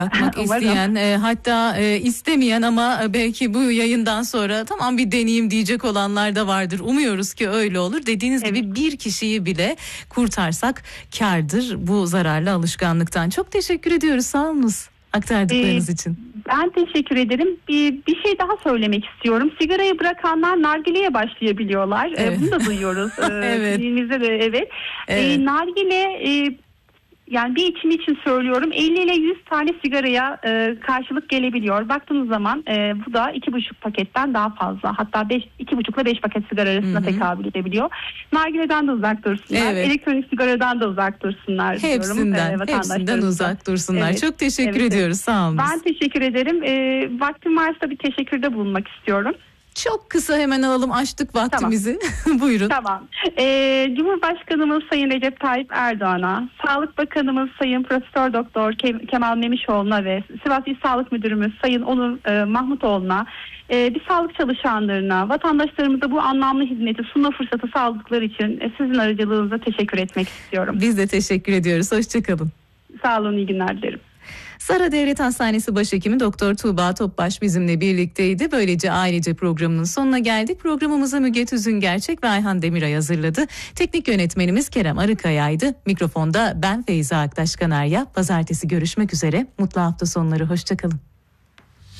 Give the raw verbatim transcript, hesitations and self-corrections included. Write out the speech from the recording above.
Bakmak isteyen e, hatta e, istemeyen ama belki bu yayından sonra tamam bir deneyeyim diyecek olanlar da vardır. Umuyoruz ki öyle olur. Dediğiniz evet. gibi bir kişiyi bile kurtarsak kârdır bu zararlı alışkanlıktan. Çok teşekkür ediyoruz, sağ olunuz aktardıklarınız ee, için. Ben teşekkür ederim. Bir, bir şey daha söylemek istiyorum. Sigarayı bırakanlar nargileye başlayabiliyorlar. Evet. Ee, bunu da duyuyoruz. evet. Kliniğimizde de evet. evet. Ee, nargile... E, Yani bir içim için söylüyorum, elli ile yüz tane sigaraya e, karşılık gelebiliyor. Baktığınız zaman e, bu da iki buçuk paketten daha fazla. Hatta beş, iki buçuk ile beş paket sigara arasında Hı-hı. tekabül edebiliyor. Nargileden de uzak dursunlar. Evet. Elektronik sigaradan da uzak dursunlar. Hepsinden, diyorum, e, hepsinden uzak dursunlar. Evet. Çok teşekkür evet. ediyoruz, sağ olun. Ben teşekkür ederim. E, vaktim varsa bir teşekkürde bulunmak istiyorum. Çok kısa hemen alalım, açtık vaktimizi. Tamam. Buyurun. Tamam. Ee, Cumhurbaşkanımız Sayın Recep Tayyip Erdoğan'a, Sağlık Bakanımız Sayın Profesör Doktor Kemal Memişoğlu'na ve Sivas İl Sağlık Müdürümüz Sayın Onur e, Mahmutoğlu'na, e, bir sağlık çalışanlarına, vatandaşlarımıza bu anlamlı hizmeti sunma fırsatı sağladıkları için e, sizin aracılığınızla teşekkür etmek istiyorum. Biz de teşekkür ediyoruz. Hoşçakalın. Sağ olun, iyi günler dilerim. Sara Devlet Hastanesi Başhekimi Doktor Tuğba Topbaş bizimle birlikteydi. Böylece ailece programının sonuna geldik. Programımızı Müge Tüzün Gerçek ve Ayhan Demiray hazırladı. Teknik yönetmenimiz Kerem Arıkaya'ydı. Mikrofonda ben Feyza Aktaş Kanarya. Pazartesi görüşmek üzere. Mutlu hafta sonları. Hoşçakalın.